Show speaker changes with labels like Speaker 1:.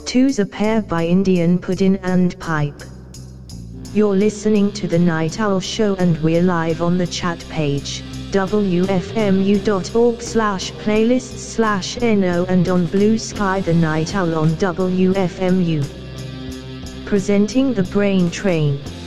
Speaker 1: Two's a Pair by Indian Pudding and Pipe. You're listening to The Night Owl Show and we're live on the chat page, wfmu.org/playlists/no, and on Blue Sky The Night Owl on WFMU. Presenting the Brain Train.